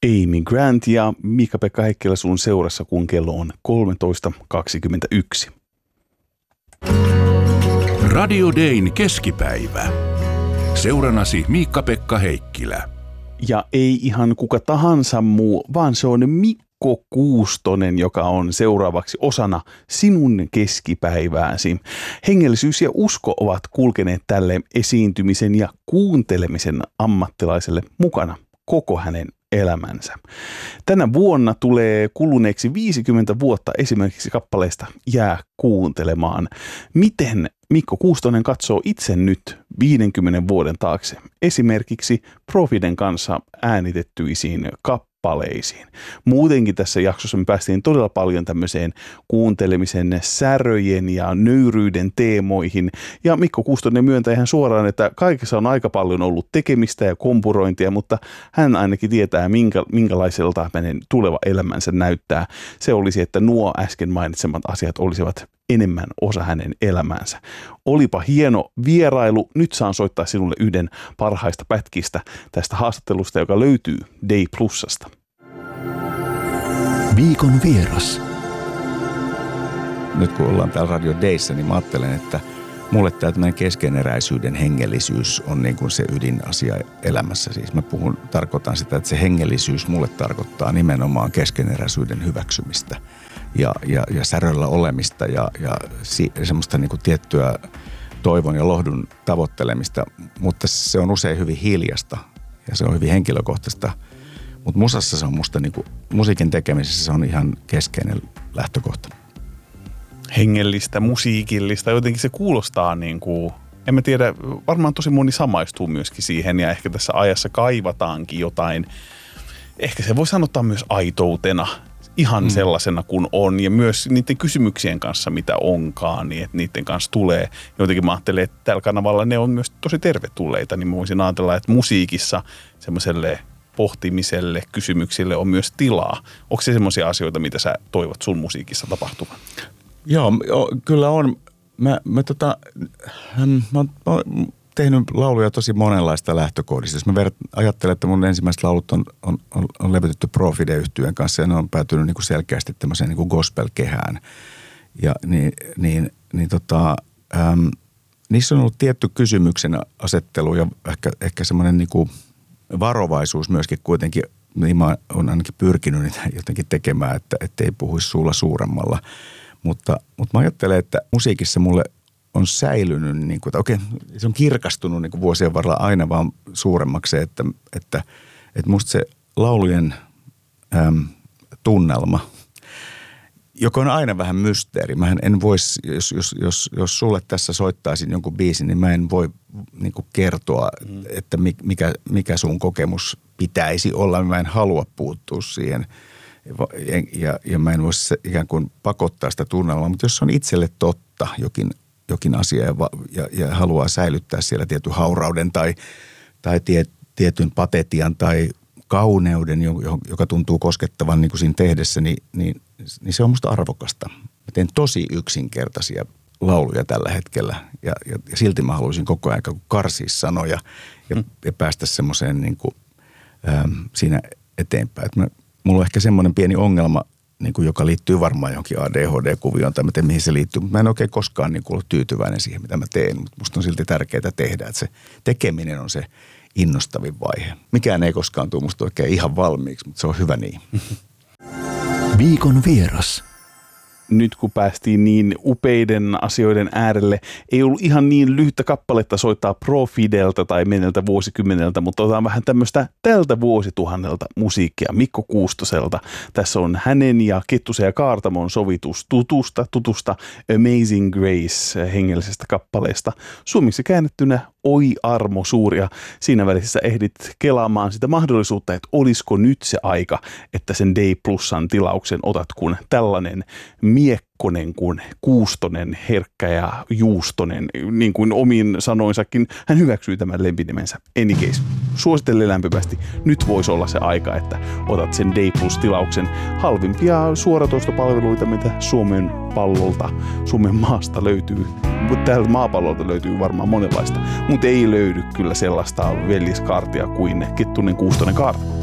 Amy Grant ja Miikka-Pekka Heikkilä sun seurassa, kun kello on 13.21. Radio Dayn keskipäivä. Seuranasi Miikka-Pekka Heikkilä. Ja ei ihan kuka tahansa muu, vaan se on Mikko Kuustonen, joka on seuraavaksi osana sinun keskipäivääsi. Hengellisyys ja usko ovat kulkeneet tälle esiintymisen ja kuuntelemisen ammattilaiselle mukana koko hänen elämänsä. Tänä vuonna tulee kuluneeksi 50 vuotta esimerkiksi kappaleesta Jää kuuntelemaan. Miten Mikko Kuustonen katsoo itse nyt 50 vuoden taakse esimerkiksi Profiden kanssa äänitettyisiin kappaleisiin? Muutenkin tässä jaksossa me päästiin todella paljon tämmöiseen kuuntelemisen säröjen ja nöyryyden teemoihin. Ja Mikko Kuustonen myöntää ihan suoraan, että kaikessa on aika paljon ollut tekemistä ja kompurointia, mutta hän ainakin tietää, minkälaiselta hänen tuleva elämänsä näyttää. Se olisi, että nuo äsken mainitsemat asiat olisivat enemmän osa hänen elämäänsä. Olipa hieno vierailu. Nyt saan soittaa sinulle yhden parhaista pätkistä tästä haastattelusta, joka löytyy Day Plusasta. Viikon vieras. Nyt kun ollaan täällä Radio Dayssä, niin mä ajattelen, että mulle tämä tämmöinen keskeneräisyyden hengellisyys on niin kuin se ydinasia elämässä. Siis mä tarkoitan sitä, että se hengellisyys mulle tarkoittaa nimenomaan keskeneräisyyden hyväksymistä ja säröllä olemista ja semmoista niin kuin tiettyä toivon ja lohdun tavoittelemista, mutta se on usein hyvin hiljasta ja se on hyvin henkilökohtaista. Mutta musassa se on musta niin kuin, musiikin tekemisessä se on ihan keskeinen lähtökohta. Hengellistä, musiikillista, jotenkin se kuulostaa niin kuin, en mä tiedä, varmaan tosi moni samaistuu myöskin siihen ja ehkä tässä ajassa kaivataankin jotain, ehkä se voi sanottaa myös aitoutena, ihan sellaisena kuin on ja myös niiden kysymyksien kanssa, mitä onkaan, niin että niiden kanssa tulee. Jotenkin mä ajattelen, että tällä kanavalla ne on myös tosi tervetulleita, niin mä voisin ajatella, että musiikissa semmoiselle pohtimiselle, kysymyksille on myös tilaa. Onko se semmoisia asioita, mitä sä toivot sun musiikissa tapahtuvan? Joo, kyllä on. Mä oon tehnyt lauluja tosi monenlaista lähtökohdista. Jos mä ajattelen, että mun ensimmäiset laulut on levytetty Profide-yhtyeen kanssa ja ne on päätynyt niin kuin selkeästi tämmöiseen niin kuin gospel-kehään. Ja niissä on ollut tietty kysymyksen asettelu ja ehkä semmoinen niin kuin varovaisuus myöskin kuitenkin, niin mä oon ainakin pyrkinyt niitä jotenkin tekemään, että ei puhuisi suulla suuremmalla. Mutta mä ajattelen, että musiikissa mulle on säilynyt, niin kuin, että okei, se on kirkastunut niin kuin vuosien varrella aina vaan suuremmaksi, että musta se laulujen tunnelma, joka on aina vähän mysteeri. Mähän en voisi, jos sulle tässä soittaisin jonkun biisin, niin mä en voi niin kuin kertoa, että mikä sun kokemus pitäisi olla. Mä en halua puuttua siihen. Ja mä en voi ikään kuin pakottaa sitä tunnelmaa, mutta jos on itselle totta jokin asia ja haluaa säilyttää siellä tietyn haurauden tai tietyn patetian tai kauneuden, joka tuntuu koskettavan niin kuin siinä tehdessä, niin se on musta arvokasta. Mä teen tosi yksinkertaisia lauluja tällä hetkellä ja silti mä haluaisin koko ajan karsia sanoja ja päästä semmoiseen niin kuin, siinä eteenpäin. Mulla on ehkä semmoinen pieni ongelma, niin kuin, joka liittyy varmaan johonkin ADHD-kuvioon tai mä tiedän, mihin se liittyy. Mutta mä en oikein koskaan niin kuin, ollut tyytyväinen siihen, mitä mä teen. Mutta musta on silti tärkeää tehdä, että se tekeminen on se innostavin vaihe. Mikään ei koskaan tule musta oikein ihan valmiiksi, mutta se on hyvä niin. Viikon vieras. Nyt kun päästiin niin upeiden asioiden äärelle, ei ollut ihan niin lyhyttä kappaletta soittaa Profidelta tai meneltä vuosikymmeneltä, mutta otetaan vähän tämmöistä tältä vuosituhannelta musiikkia Mikko Kuustoselta. Tässä on hänen ja Kettusen ja Kaartamon sovitus tutusta Amazing Grace hengellisestä kappaleesta. Suomeksi käännettynä Oi armo suuri, ja siinä välissä ehdit kelaamaan sitä mahdollisuutta, että olisiko nyt se aika, että sen Day Plusan tilauksen otat, kun tällainen miekkonen kuin Kuustonen, herkkä ja juustonen, niin kuin omin sanoinsakin, hän hyväksyy tämän lempinimensä. Any case, suosittelen lämpimästi. Nyt voisi olla se aika, että otat sen Day Plus-tilauksen. Halvimpia suoratoistopalveluita, mitä Suomen pallolta, Suomen maasta löytyy. Täältä maapallolta löytyy varmaan monenlaista, mutta ei löydy kyllä sellaista veljeskaartia kuin Kettunen, Kuustonen, Kaartamo.